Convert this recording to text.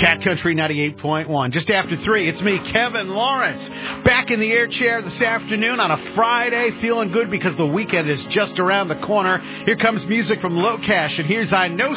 Cat Country 98.1. Just after 3, it's me, Kevin Lawrence, back in the air chair this afternoon on a Friday, feeling good because the weekend is just around the corner. Here comes music from Locash, and here's I Know